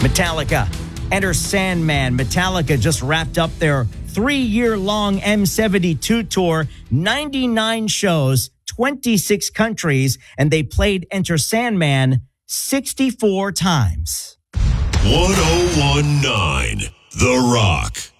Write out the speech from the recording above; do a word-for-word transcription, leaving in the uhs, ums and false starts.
Metallica. Enter Sandman. Metallica just wrapped up their three-year-long M seventy-two tour, ninety-nine shows, twenty-six countries, and they played Enter Sandman sixty-four times. ten nineteen The Rock.